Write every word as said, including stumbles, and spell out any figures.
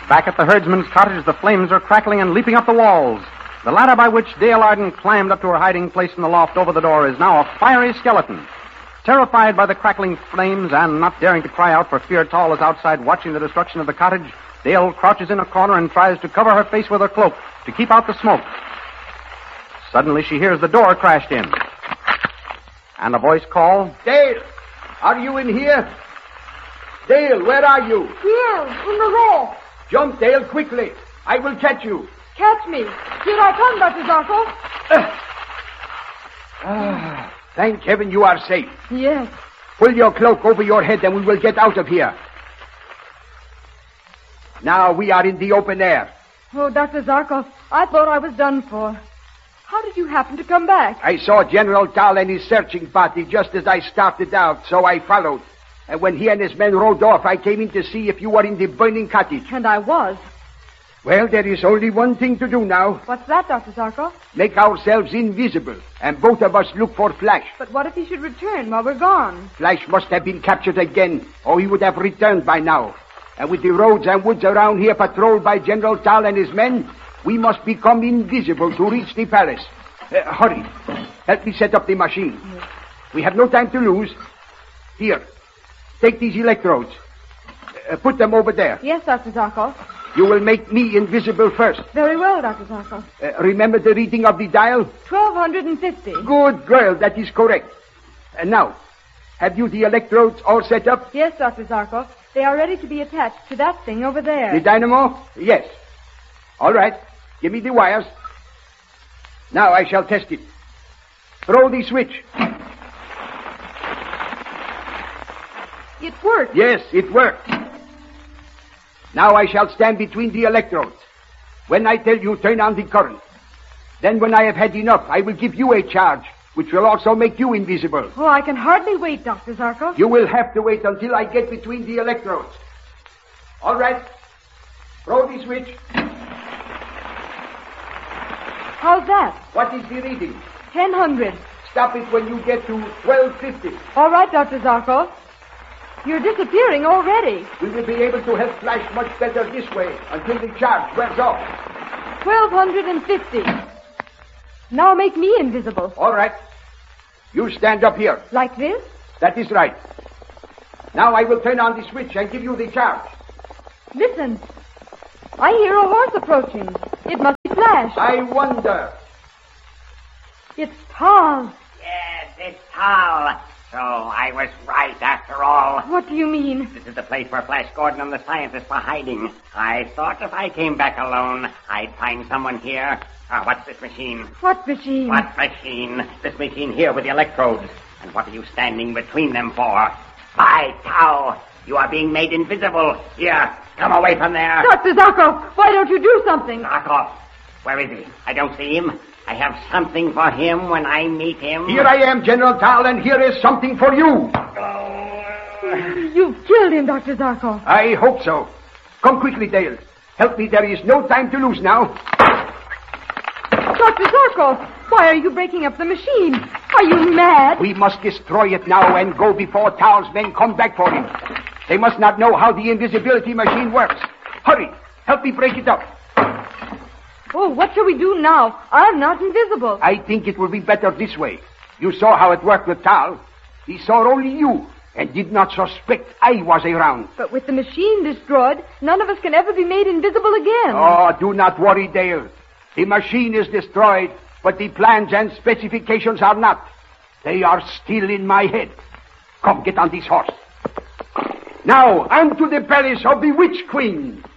Back at the herdsman's cottage, the flames are crackling and leaping up the walls. The ladder by which Dale Arden climbed up to her hiding place in the loft over the door is now a fiery skeleton. Terrified by the crackling flames and not daring to cry out for fear Tal is outside watching the destruction of the cottage, Dale crouches in a corner and tries to cover her face with her cloak to keep out the smoke. Suddenly she hears the door crashed in. And a voice call, Dale, are you in here? Dale, where are you? Here, in the loft. Jump, Dale, quickly. I will catch you. Catch me. Here I come, Doctor Zarko. Uh. Ah, thank heaven you are safe. Yes. Pull your cloak over your head and we will get out of here. Now we are in the open air. Oh, Doctor Zarko, I thought I was done for. How did you happen to come back? I saw General Tal and his searching party just as I started out, so I followed. And when he and his men rode off, I came in to see if you were in the burning cottage. And I was. Well, there is only one thing to do now. What's that, Doctor Zarko? Make ourselves invisible, and both of us look for Flash. But what if he should return while we're gone? Flash must have been captured again, or he would have returned by now. And with the roads and woods around here patrolled by General Tal and his men, we must become invisible to reach the palace. Uh, hurry. Help me set up the machine. Yes. We have no time to lose. Here. Take these electrodes. Uh, put them over there. Yes, Doctor Zarko. You will make me invisible first. Very well, Doctor Zarko. Uh, remember the reading of the dial? twelve fifty. Good girl, that is correct. And now, have you the electrodes all set up? Yes, Doctor Zarko. They are ready to be attached to that thing over there. The dynamo? Yes. All right. Give me the wires. Now I shall test it. Throw the switch. It worked. Yes, it worked. Now I shall stand between the electrodes. When I tell you, turn on the current. Then when I have had enough, I will give you a charge, which will also make you invisible. Oh, I can hardly wait, Doctor Zarko. You will have to wait until I get between the electrodes. All right. Throw the switch. How's that? What is the reading? ten hundred. Stop it when you get to twelve fifty. All right, Doctor Zarko. You're disappearing already. We will be able to help Flash much better this way until the charge wears off. twelve fifty. Now make me invisible. All right. You stand up here. Like this? That is right. Now I will turn on the switch and give you the charge. Listen. I hear a horse approaching. It must be Flash. I wonder. It's Tal. Yes, it's Tal. So I was right after all. What do you mean? This is the place where Flash Gordon and the scientists were hiding. I thought if I came back alone, I'd find someone here. Ah, what's this machine? What machine? What machine? This machine here with the electrodes. And what are you standing between them for? By Tau, you are being made invisible. Here, come away from there. Doctor Zarko, why don't you do something? Zarko, where is he? I don't see him. I have something for him when I meet him. Here I am, General Tal, and here is something for you. Oh. You've killed him, Doctor Zarko. I hope so. Come quickly, Dale. Help me, there is no time to lose now. Doctor Zarko, why are you breaking up the machine? Are you mad? We must destroy it now and go before Tal's men come back for him. They must not know how the invisibility machine works. Hurry, help me break it up. Oh, what shall we do now? I'm not invisible. I think it will be better this way. You saw how it worked with Tal. He saw only you and did not suspect I was around. But with the machine destroyed, none of us can ever be made invisible again. Oh, do not worry, Dale. The machine is destroyed, but the plans and specifications are not. They are still in my head. Come, get on this horse. Now, on to the palace of the Witch Queen.